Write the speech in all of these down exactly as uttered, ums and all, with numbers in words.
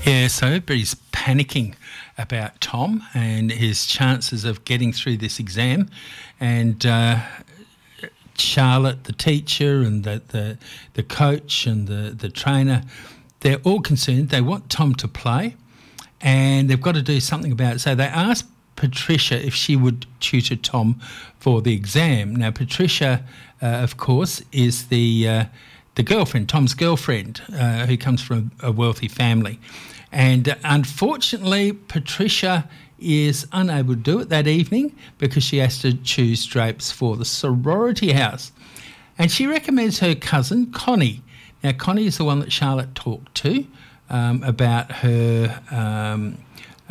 Yeah, so everybody's panicking about Tom and his chances of getting through this exam. And uh, Charlotte, the teacher, and the, the, the coach and the, the trainer, they're all concerned. They want Tom to play and they've got to do something about it. So they asked Patricia if she would tutor Tom for the exam. Now, Patricia, uh, of course, is the... Uh, the girlfriend, Tom's girlfriend, uh, who comes from a wealthy family. And uh, unfortunately, Patricia is unable to do it that evening because she has to choose drapes for the sorority house. And she recommends her cousin, Connie. Now, Connie is the one that Charlotte talked to um, about her um,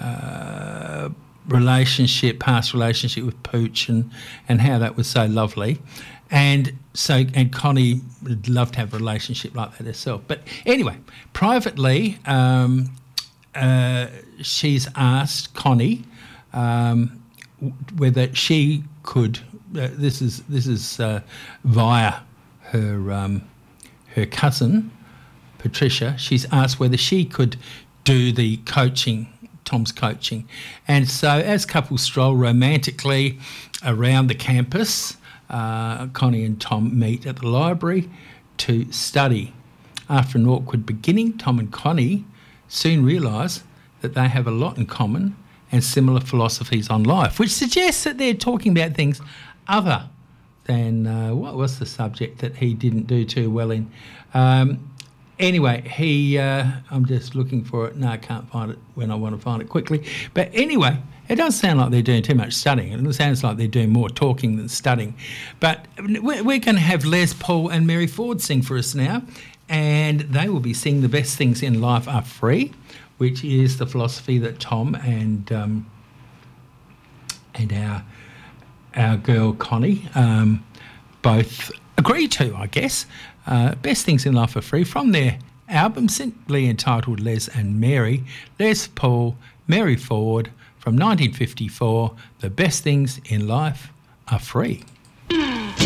uh, relationship, past relationship with Pooch and, and how that was so lovely. And so, and Connie would love to have a relationship like that herself. But anyway, privately, um, uh, she's asked Connie um, whether she could. Uh, this is this is uh, via her um, her cousin Patricia. She's asked whether she could do the coaching, Tom's coaching, and so as couples stroll romantically around the campus. Uh, Connie and Tom meet at the library to study. After an awkward beginning, Tom and Connie soon realise that they have a lot in common and similar philosophies on life, which suggests that they're talking about things other than uh, what was the subject that he didn't do too well in. Um, anyway, he, uh, I'm just looking for it. No, I can't find it when I want to find it quickly. But anyway, it doesn't sound like they're doing too much studying. It sounds like they're doing more talking than studying. But we're, we're going to have Les Paul and Mary Ford sing for us now, and they will be singing The Best Things in Life Are Free, which is the philosophy that Tom and um, and our our girl Connie um, both agree to, I guess. Uh, Best Things in Life Are Free from their album simply entitled Les and Mary. Les Paul, Mary Ford, from nineteen fifty-four, The Best Things in Life Are Free.